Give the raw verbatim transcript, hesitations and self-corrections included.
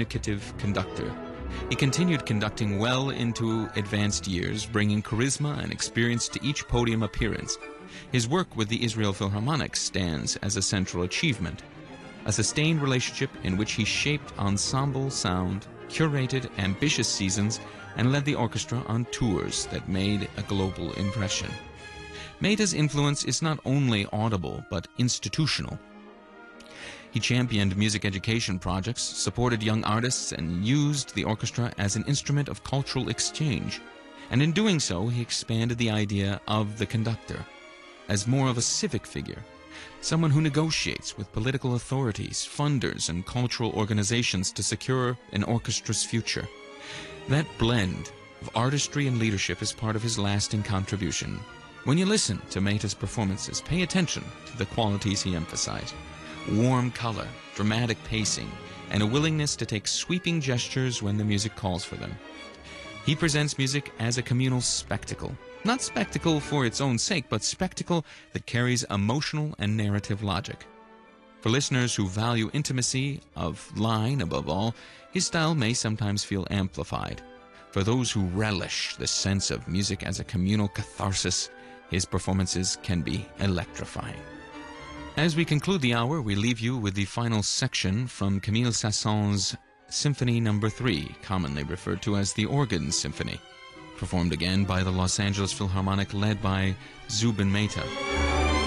communicative conductor. He continued conducting well into advanced years, bringing charisma and experience to each podium appearance. His work with the Israel Philharmonic stands as a central achievement, a sustained relationship in which he shaped ensemble sound, curated ambitious seasons, and led the orchestra on tours that made a global impression. Mehta's influence is not only audible but institutional. He championed music education projects, supported young artists, and used the orchestra as an instrument of cultural exchange. And in doing so, he expanded the idea of the conductor as more of a civic figure, someone who negotiates with political authorities, funders, and cultural organizations to secure an orchestra's future. That blend of artistry and leadership is part of his lasting contribution. When you listen to Mehta's performances, pay attention to the qualities he emphasized: warm color, dramatic pacing, and a willingness to take sweeping gestures when the music calls for them. He presents music as a communal spectacle. Not spectacle for its own sake, but spectacle that carries emotional and narrative logic. For listeners who value intimacy of line above all, his style may sometimes feel amplified. For those who relish the sense of music as a communal catharsis, his performances can be electrifying. As we conclude the hour, we leave you with the final section from Camille Saint-Saëns' Symphony Number three, commonly referred to as the Organ Symphony, performed again by the Los Angeles Philharmonic led by Zubin Mehta.